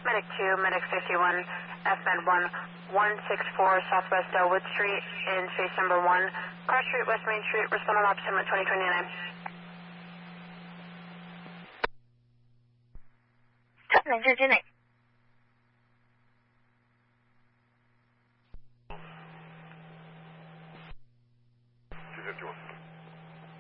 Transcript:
Medic 2, Medic 61, FMed 1, 164 Southwest Elwood Street in space number 1, Cross Street, West Main Street, respond on opposite 2029. Top 9之内。